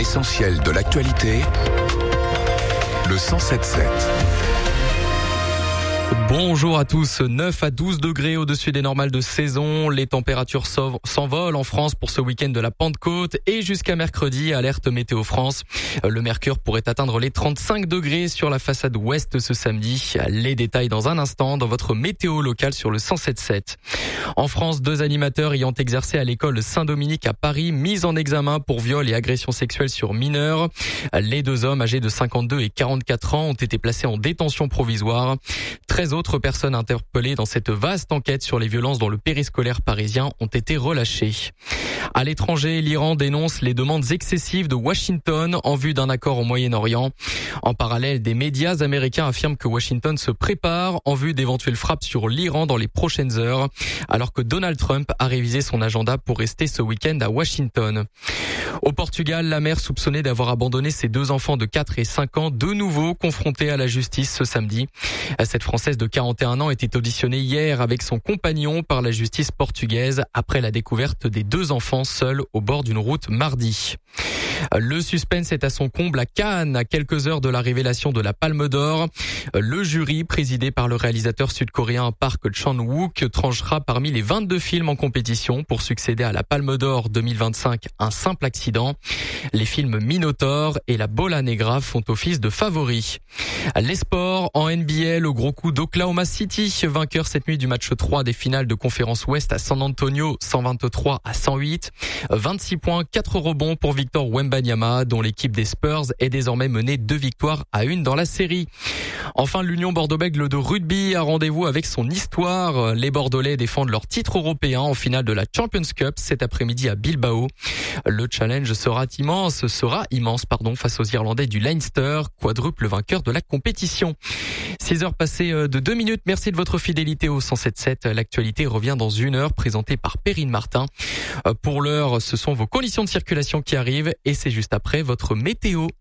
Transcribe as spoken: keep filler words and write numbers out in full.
L'essentiel de l'actualité, le cent sept sept. Bonjour à tous, neuf à douze degrés au-dessus des normales de saison. Les températures s'envolent en France pour ce week-end de la Pentecôte et jusqu'à mercredi, alerte Météo France. Le mercure pourrait atteindre les trente-cinq degrés sur la façade ouest ce samedi. Les détails dans un instant dans votre météo locale sur le cent sept sept. En France, deux animateurs ayant exercé à l'école Saint-Dominique à Paris, mis en examen pour viol et agression sexuelle sur mineurs. Les deux hommes âgés de cinquante-deux et quarante-quatre ans ont été placés en détention provisoire. treize autres personnes interpellées dans cette vaste enquête sur les violences dans le périscolaire parisien ont été relâchées. À l'étranger, l'Iran dénonce les demandes excessives de Washington en vue d'un accord au Moyen-Orient. En parallèle, des médias américains affirment que Washington se prépare en vue d'éventuelles frappes sur l'Iran dans les prochaines heures, alors que Donald Trump a révisé son agenda pour rester ce week-end à Washington. Au Portugal, la mère soupçonnée d'avoir abandonné ses deux enfants de quatre et cinq ans, de nouveau confrontée à la justice ce samedi. Cette Française de quarante et un ans était auditionnée hier avec son compagnon par la justice portugaise après la découverte des deux enfants seuls au bord d'une route mardi. Le suspense est à son comble à Cannes, à quelques heures de la révélation de la Palme d'Or. Le jury, présidé par le réalisateur sud-coréen Park Chan-wook, tranchera parmi les vingt-deux films en compétition pour succéder à la Palme d'Or deux mille vingt-cinq, Un simple accident. Les films Minotaur et La Bola Negra font office de favoris. Les sports, en N B A, le gros coup d'Oklahoma City, vainqueur cette nuit du match trois des finales de conférence Ouest à San Antonio, cent vingt-trois à cent huit. vingt-six points, quatre rebonds pour Victor Wembanyama, dont l'équipe des Spurs est désormais menée deux victoires à une dans la série. Enfin, l'Union Bordeaux-Bègles de rugby a rendez-vous avec son histoire. Les Bordelais défendent leur titre européen en finale de la Champions Cup cet après-midi à Bilbao. Le challenge sera immense, sera immense, pardon, face aux Irlandais du Leinster, quadruple vainqueur de la compétition. six heures passées de deux minutes. Merci de votre fidélité au cent sept sept. L'actualité revient dans une heure, présentée par Perrine Martin. Pour l'heure, ce sont vos conditions de circulation qui arrivent et c'est juste après votre météo.